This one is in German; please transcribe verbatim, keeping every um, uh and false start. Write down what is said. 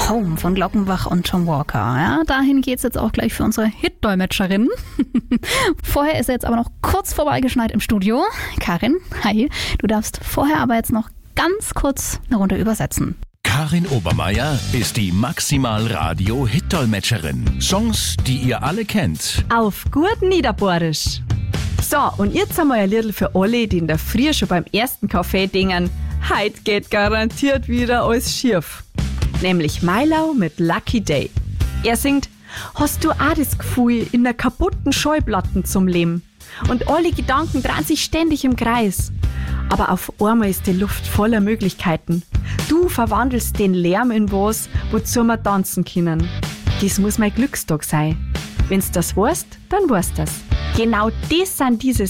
Home von Glockenbach und Tom Walker. Ja, dahin geht's jetzt auch gleich für unsere Hit-Dolmetscherin. Vorher ist er jetzt aber noch kurz vorbeigeschneit im Studio. Karin, hi. Du darfst vorher aber jetzt noch ganz kurz eine Runde übersetzen. Karin Obermeier ist die Maximal-Radio-Hit-Dolmetscherin. Songs, die ihr alle kennt. Auf gut Niederbohrisch. So, und jetzt haben wir ein Liedl für alle, die in der Früh schon beim ersten Kaffee denken, heute geht garantiert wieder alles schief. Nämlich Mailau mit Lucky Day. Er singt, hast du auch das Gefühl, in der kaputten Schallplatten zum Leben? Und alle Gedanken drehen sich ständig im Kreis. Aber auf einmal ist die Luft voller Möglichkeiten. Du verwandelst den Lärm in was, wozu wir tanzen können. Das muss mein Glückstag sein. Wenn's das weißt, dann weißt das. Genau das sind diese